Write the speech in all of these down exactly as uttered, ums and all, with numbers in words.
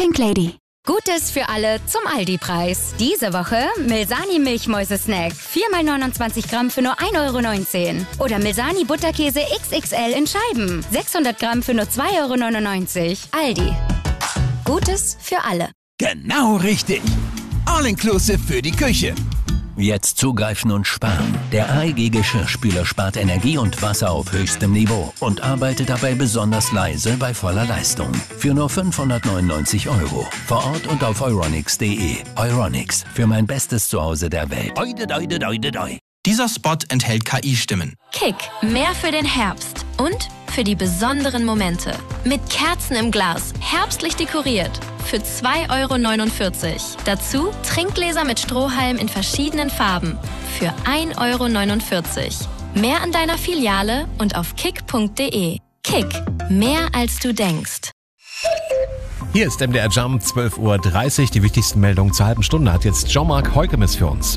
Pink Lady. Gutes für alle zum Aldi-Preis. Diese Woche Milsani Milchmäuse-Snack. vier mal neunundzwanzig Gramm für nur ein Euro neunzehn. Oder Milsani Butterkäse X X L in Scheiben. sechshundert Gramm für nur zwei Euro neunundneunzig. Aldi. Gutes für alle. Genau richtig. All-inclusive für die Küche. Jetzt zugreifen und sparen. Der A E G Geschirrspüler spart Energie und Wasser auf höchstem Niveau und arbeitet dabei besonders leise bei voller Leistung. Für nur fünfhundertneunundneunzig Euro. Vor Ort und auf euronics punkt de. Euronics, für mein bestes Zuhause der Welt. Oide, oide, oide, oide. Dieser Spot enthält K I-Stimmen. Kick, mehr für den Herbst und für die besonderen Momente. Mit Kerzen im Glas, herbstlich dekoriert. Für zwei Euro neunundvierzig. Dazu Trinkgläser mit Strohhalm in verschiedenen Farben. Für ein Euro neunundvierzig. Mehr an deiner Filiale und auf kick punkt de. Kick, mehr als du denkst. Hier ist M D R Jump, zwölf Uhr dreißig. Die wichtigsten Meldungen zur halben Stunde hat jetzt Jean-Marc Heukemes für uns.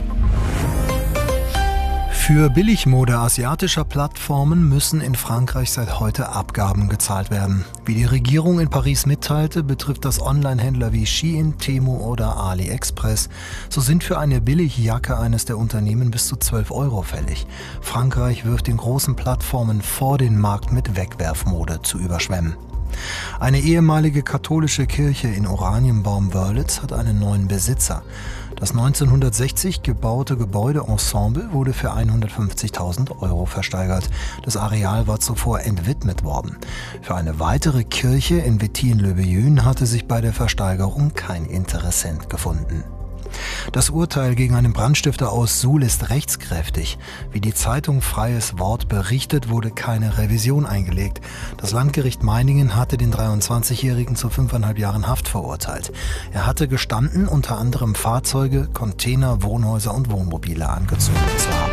Für Billigmode asiatischer Plattformen müssen in Frankreich seit heute Abgaben gezahlt werden. Wie die Regierung in Paris mitteilte, betrifft das Onlinehändler wie Shein, Temu oder AliExpress. So sind für eine Billigjacke eines der Unternehmen bis zu zwölf Euro fällig. Frankreich wirft den großen Plattformen vor, den Markt mit Wegwerfmode zu überschwemmen. Eine ehemalige katholische Kirche in Oranienbaum-Wörlitz hat einen neuen Besitzer. Das neunzehnhundertsechzig gebaute Gebäudeensemble wurde für hundertfünfzigtausend Euro versteigert. Das Areal war zuvor entwidmet worden. Für eine weitere Kirche in Wettin-le-Beaune hatte sich bei der Versteigerung kein Interessent gefunden. Das Urteil gegen einen Brandstifter aus Suhl ist rechtskräftig. Wie die Zeitung Freies Wort berichtet, wurde keine Revision eingelegt. Das Landgericht Meiningen hatte den dreiundzwanzigjährigen zu fünfeinhalb Jahren Haft verurteilt. Er hatte gestanden, unter anderem Fahrzeuge, Container, Wohnhäuser und Wohnmobile angezündet zu haben.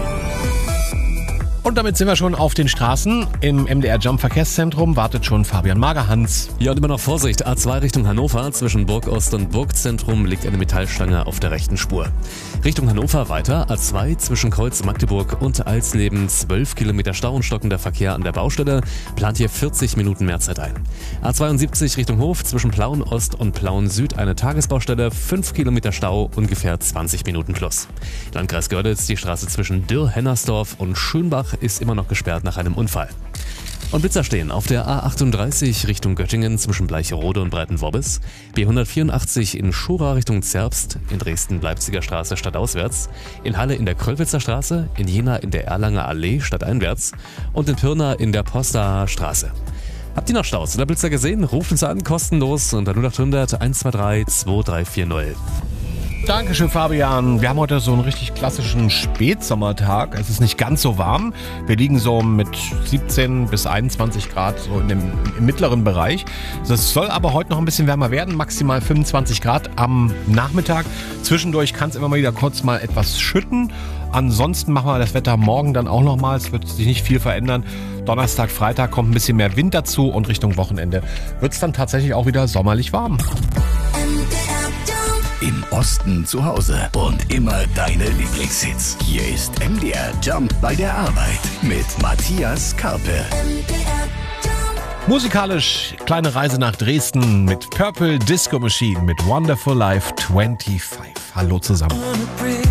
Und damit sind wir schon auf den Straßen. Im M D R Jump Verkehrszentrum wartet schon Fabian Magerhans. Ja, und immer noch Vorsicht. A zwei Richtung Hannover. Zwischen Burgost und Burgzentrum liegt eine Metallstange auf der rechten Spur. Richtung Hannover weiter. A zwei zwischen Kreuz Magdeburg und Alsleben. zwölf Kilometer Stau und stockender Verkehr an der Baustelle. Plant hier vierzig Minuten Mehrzeit ein. A zweiundsiebzig Richtung Hof. Zwischen Plauen Ost und Plauen Süd eine Tagesbaustelle. fünf Kilometer Stau, ungefähr zwanzig Minuten plus. Landkreis Görlitz. Die Straße zwischen Dürr-Hennersdorf und Schönbach ist immer noch gesperrt nach einem Unfall. Und Blitzer stehen auf der A achtunddreißig Richtung Göttingen zwischen Bleicherode und Breitenworbis, B hundertvierundachtzig in Schura Richtung Zerbst, in Dresden Leipziger Straße stadtauswärts, in Halle in der Kröllwitzer Straße, in Jena in der Erlanger Allee stadteinwärts und in Pirna in der Postaer Straße. Habt ihr noch Staus oder Blitzer gesehen? Ruft uns an, kostenlos unter null achthundert eins zwei drei zwei drei vier null. Dankeschön, Fabian. Wir haben heute so einen richtig klassischen Spätsommertag. Es ist nicht ganz so warm. Wir liegen so mit siebzehn bis einundzwanzig Grad so in dem, im mittleren Bereich. Es soll aber heute noch ein bisschen wärmer werden, maximal fünfundzwanzig Grad am Nachmittag. Zwischendurch kann es immer mal wieder kurz mal etwas schütten. Ansonsten machen wir das Wetter morgen dann auch nochmal. Es wird sich nicht viel verändern. Donnerstag, Freitag kommt ein bisschen mehr Wind dazu und Richtung Wochenende wird es dann tatsächlich auch wieder sommerlich warm. Im Osten zu Hause und immer deine Lieblingshits. Hier ist M D R Jump bei der Arbeit mit Matthias Karpe. Musikalisch kleine Reise nach Dresden mit Purple Disco Machine mit Wonderful Life fünfundzwanzig. Hallo zusammen.